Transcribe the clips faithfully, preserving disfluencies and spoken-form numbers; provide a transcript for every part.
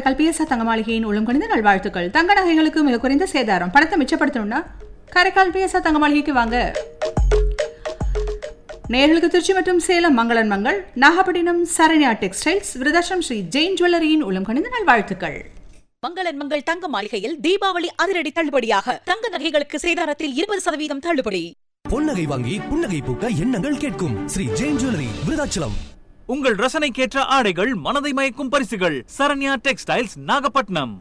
Karaikal PSR தங்க மாளிகையின் உள்ளம் கணிந்த நல்வாழ்த்துக்கள். தங்க நகைகளுக்கு மிக குறைந்த சேதாரம். பணத்தை மிச்சப்படுத்தணும்னா காரைக்கால் பிஎஸ்ஆர் தங்க மாளிகைக்கு வாங்க. நேர்களுக்கு திருச்சி மற்றும் சேலம் மங்களன் மங்கள், நாகப்பட்டினம் சரண்யா டெக்ஸ்டைல்ஸ், விருதாச்சலம் ஸ்ரீ ஜெயின் ஜுவல்லரியின் உள்ளம் கணிந்த நல்வாழ்த்துக்கள். மங்களன் மங்கள் தங்க மாளிகையில் தீபாவளி அதிரடி தள்ளுபடியாக தங்க நகைகளுக்கு சேதாரத்தில் இருபது சதவீதம் தள்ளுபடி. பொன்னகை வாங்கி புன்னகை பூக்க எண்ணங்கள் கேட்கும் ஸ்ரீ ஜெயின் ஜுவல்லரி, விருதாச்சலம். உங்கள் ரசனைக்கேற்ற ஆடைகள், மனதை மயக்கும் பரிசுகள், சரண்யா டெக்ஸ்டைல்ஸ், நாகப்பட்டினம்.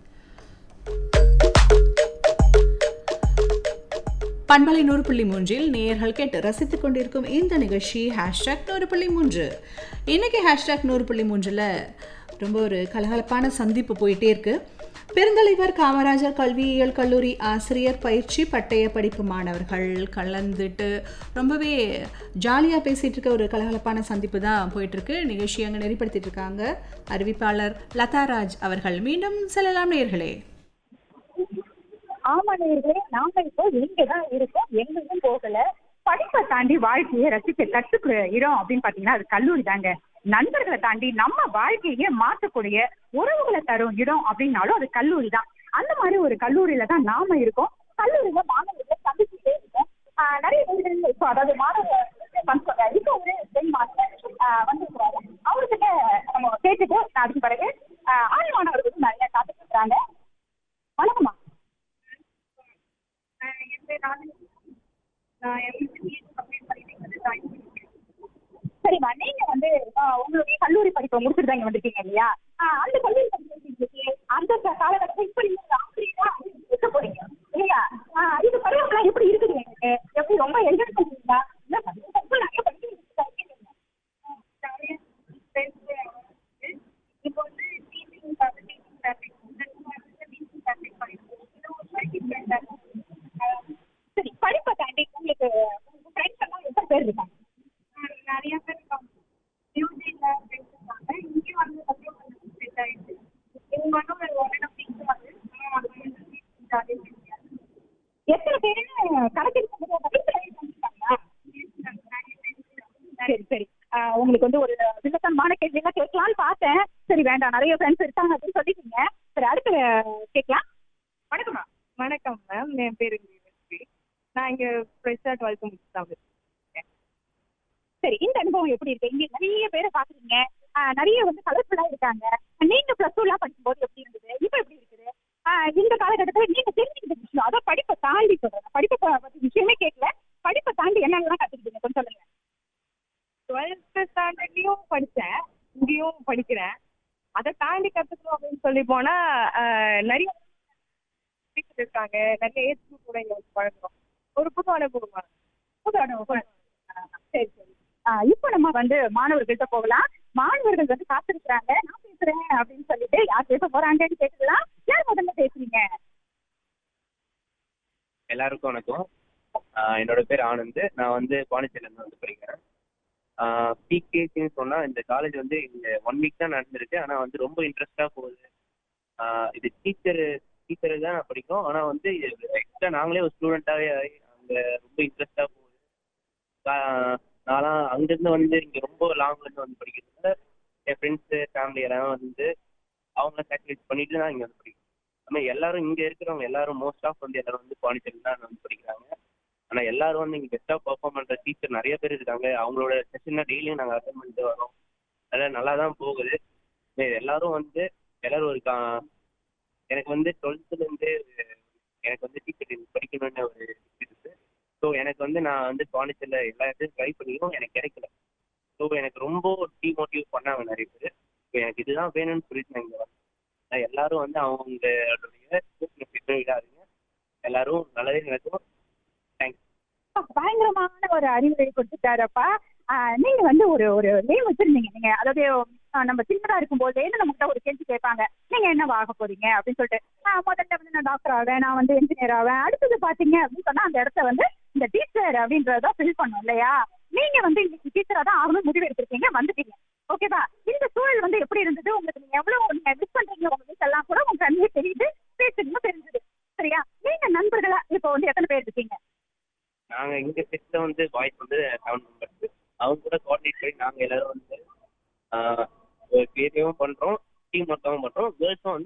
பண்பலை நூறு புள்ளி மூன்றில் நேயர்கள் கேட்டு ரசித்துக் கொண்டிருக்கும் இந்த நிகழ்ச்சி ஹேஷ்டாக் நூறு புள்ளி மூன்று. இன்னைக்கு ஹேஷ்டாக் நூறு புள்ளி மூன்றில் ரொம்ப ஒரு கலகலப்பான சந்திப்பு போயிட்டே இருக்கு. பெருந்தலைவர் காமராஜர் கல்வியியல் கல்லூரி ஆசிரியர் பயிற்சி பட்டய படிப்பு மாணவர்கள் கலந்துட்டு ரொம்பவே ஜாலியாக பேசிகிட்டு இருக்க ஒரு கலகலப்பான சந்திப்பு தான் போயிட்டுருக்கு. நிகழ்ச்சி அங்கே நெறிப்படுத்திட்டு இருக்காங்க அறிவிப்பாளர் லதாராஜ் அவர்கள். மீண்டும் செல்லலாம் நேயர்களே. ஆமா நேயர்களே, நாம இப்போ இங்கதான் இருக்கோம், எங்கேயும் போகல. படிப்பை தாண்டி வாழ்க்கையை ரசிக்க கற்றுக்கிற இடம் அப்படின்னு பாத்தீங்கன்னா அது கல்லூரி தாங்க. நண்பர்களை தாண்டி நம்ம வாழ்க்கையே மாற்றக்கூடிய உறவுகளை தரும் இடம் அப்படின்னாலும் அது கல்லூரி தான். அந்த மாதிரி ஒரு கல்லூரியில தான் நாம இருக்கோம். கல்லூரியில மாணவர்களை சந்திச்சுட்டே இருக்கோம். ஆஹ் நிறைய பேர் இப்போ அதாவது மாணவ இப்போ ஒரு பெண் மாணவர் வந்திருக்கிறாங்க. அவர்கிட்ட நம்ம கேட்டுட்டு அதுக்கு பிறகு ஆஹ் ஆண் மாணவர்களுக்கு நிறைய காத்துட்டு இருக்கிறாங்க. வணக்கம்மா. சரிம்மா, நீங்க வந்து உங்களுடைய கல்லூரி படிப்பை முடிச்சுட்டு தான் இங்க வந்திருக்கீங்க இல்லையா? அந்த கல்லூரி படிப்பு அந்த காலகட்டத்தில் இப்ப நீங்க ஆசிரியரா இருக்க போறீங்க இல்லையா? இது பருவம்லாம் எப்படி இருக்குது? எனக்கு எப்படி ரொம்ப என்ஜாய் பண்ணுவீங்களா? நிறைய படிக்க இப்போ வந்து சரி, படிப்பை தாண்டி உங்களுக்கு ஃப்ரெண்ட்ஸ் எல்லாம் எத்தனை பேர் இருக்காங்க? நிறைய பேர் இருக்காங்க. யூஜியில் ஃப்ரெண்ட்ஸ் இருக்காங்க. இங்கேயும் வந்து செட் ஆகிடுச்சு. இவங்க வந்து ஒரு ஒன் ஆஃப் திங்ஸ் வந்து எத்தனை பேருன்னு கணக்கெடுக்க பண்ணிருக்காங்களா? சரி சரி, உங்களுக்கு வந்து ஒரு வில்லத்தனமான கேள்வியெல்லாம் கேட்கலான்னு பார்த்தேன். சரி வேண்டாம், நிறைய ஃப்ரெண்ட்ஸ் இருக்காங்க அப்படின்னு சொல்லிட்டீங்க. சரி, அடுத்து கேட்கலாம். வணக்கம்மா. வணக்கம் மேம், என் பேரு நான் இங்க ஃப்ரெஷ்ஷாக டுவெல்த்து முடிச்சுட்டாங்க. சரி, இந்த அனுபவம் எப்படி இருக்கு? இங்க நிறைய பேரை பாக்குறீங்க, நிறைய வந்து கலர்ஃபுல்லா இருக்காங்க. நீங்க பிளஸ் டூ எல்லாம் படிக்கும்போது எப்படி இருந்தது, இப்ப எப்படி இருக்குது? இந்த காலகட்டத்தில் நீங்க தெரிஞ்சுக்கிட்ட விஷயம், அதான் படிப்பை தாண்டி சொல்றேன். படிப்பை பத்தி விஷயமே கேட்கல, படிப்பை தாண்டி என்னெல்லாம் கத்துக்கிட்டீங்க கொஞ்சம் சொல்லுங்க. டுவெல்த்து ஸ்டாண்டர்ட்லயும் படித்தேன், இங்கேயும் படிக்கிறேன். அதை தாண்டி கத்துக்கணும் அப்படின்னு சொல்லி போனா நிறைய இருக்காங்க, நிறைய ஏஜ் குரூப் கூட இங்க வந்து பழகிறோம். ஒரு புது அனுபவம். புது அனுபவம். சரி சரி, இப்போ நம்ம வந்து மாணவர்கள்ட்ட போகலாம். மாணவர்கள் வந்து காத்திருக்கிறாங்க, நான் பேசுறேன் அப்படின்னு சொல்லிட்டு யார் பேச போறாங்கன்னு கேட்டுக்கலாம். யார் முதல்ல பேசுறீங்க? எல்லாருக்கும் வணக்கம். என்னோட பேர் ஆனந்த். நான் வந்து பாண்டிச்சேரியில இருந்து வந்து படிக்கிறேன். பிகேசின்னு சொன்னா இந்த காலேஜ் வந்து இந்த ஒன் வீக் தான் நடந்திருக்கு. ஆனா வந்து ரொம்ப இன்ட்ரெஸ்டா போகுது. இது டீச்சர் டீச்சரு தான் நான் படிக்கும். ஆனா வந்து எக்ஸ்ட்ரா நாங்களே ஒரு ஸ்டூடெண்டாவே அங்க ரொம்ப இன்ட்ரெஸ்டா போகுது. நான்லாம் அங்கேருந்து வந்து இங்கே ரொம்ப லாங்லேருந்து வந்து படிக்கிறதுனால என் ஃப்ரெண்ட்ஸு ஃபேமிலி எல்லாம் வந்து அவங்க சாக்ரிஃபைஸ் பண்ணிட்டு தான் இங்கே வந்து படிக்கிறோம். ஆனால் எல்லாரும் இங்கே இருக்கிறவங்க எல்லாரும் மோஸ்ட் ஆஃப் வந்து எல்லாரும் வந்து பாண்டிச்சேரி தான் வந்து படிக்கிறாங்க. ஆனால் எல்லாரும் வந்து இங்கே பெஸ்ட்டாக பர்ஃபார்ம் பண்ணுற டீச்சர் நிறைய பேர் இருக்காங்க. அவங்களோட செஷன்னா டெய்லியும் நாங்கள் அட்டன் பண்ணிட்டு வரோம். அதெல்லாம் நல்லா தான் போகுது. எல்லாரும் வந்து எல்லாரும் ஒரு எனக்கு வந்து டுவெல்த்துலேருந்து எனக்கு வந்து டீச்சர் படிக்கணும்னு ஒரு இருக்குது. ஸோ எனக்கு வந்து நான் வந்து பாண்டிச்சேரியில் எல்லா இடத்தையும் ட்ரை பண்ணியும் எனக்கு கிடைக்கல. ஸோ எனக்கு ரொம்ப டிமோட்டிவ் பண்ணாங்க நிறைய பேர். ஸோ எனக்கு இதுதான் வேணும்னு சொல்லிட்டு நான் இங்கே வரேன். எல்லாரும் வந்து அவங்களுடைய விடாதீங்க, எல்லாரும் நல்லதே நடக்கும். தேங்க்ஸ். பயங்கரமான ஒரு அறிவுரை கொடுத்துட்டாரப்பா. நீங்க வந்து ஒரு ஒரு நேம் வச்சிருந்தீங்க. நீங்க அதாவது நம்ம சின்னதா இருக்கும்போதே நம்மகிட்ட ஒரு கேள்வி கேட்பாங்க, நீங்க என்ன ஆக போறீங்க அப்படின்னு சொல்லிட்டு. முதல்ல வந்து நான் டாக்டர் ஆவேன், நான் வந்து என்ஜினியர் ஆவேன். அடுத்தது பாத்தீங்க அப்படின்னு சொன்னா அந்த இடத்த வந்து இந்த டீச்சர் அப்படின்றத ஃபில் பண்ணும் இல்லையா? நீங்க வந்து இன்னைக்கு டீச்சரா தான் ஆகணும் முடிவு எடுத்திருக்கீங்க, வந்துட்டீங்க. ஓகேவா? இந்த சூழல் வந்து எப்படி இருந்தது உங்களுக்கு? நீங்க எவ்வளவு நீங்க மிஸ் பண்றீங்க உங்க வீட்டெல்லாம் கூட உங்க கண்ணிலே தெரியுது, பேசுறீங்க தெரிஞ்சது. சரியா? நீங்க நண்பர்களா இப்போ வந்து எத்தனை பேர் இருக்கீங்க? நாங்க இங்க செட்ல வந்து பாய்ஸ் வந்து செவன் மெம்பர்ஸ். அவங்க கூட கோஆர்டினேட் பண்ணி நாங்க எல்லாரும் வந்து பேரையும் பண்றோம், டீம் ஒர்க்காகவும் பண்றோம். கேர்ள்ஸும் வந்து